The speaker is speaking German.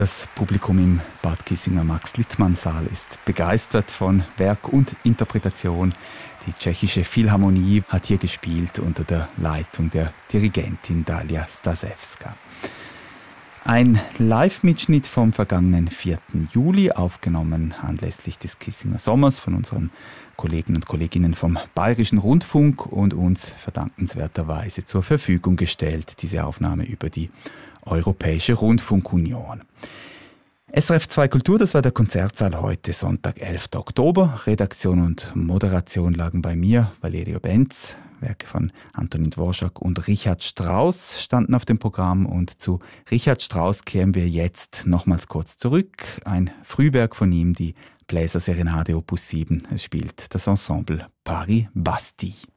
Das Publikum im Bad Kissinger Max-Littmann-Saal ist begeistert von Werk und Interpretation. Die tschechische Philharmonie hat hier gespielt unter der Leitung der Dirigentin Dalia Stasevska. Ein Live-Mitschnitt vom vergangenen 4. Juli, aufgenommen anlässlich des Kissinger Sommers von unseren Kollegen und Kolleginnen vom Bayerischen Rundfunk und uns verdankenswerterweise zur Verfügung gestellt, diese Aufnahme über die Europäische Rundfunkunion. SRF 2 Kultur, das war der Konzertsaal heute, Sonntag, 11. Oktober. Redaktion und Moderation lagen bei mir, Valerio Benz. Werke von Antonin Dvorak und Richard Strauss standen auf dem Programm. Und zu Richard Strauss kehren wir jetzt nochmals kurz zurück. Ein Frühwerk von ihm, die Bläserserenade Opus 7. Es spielt das Ensemble Paris Bastille.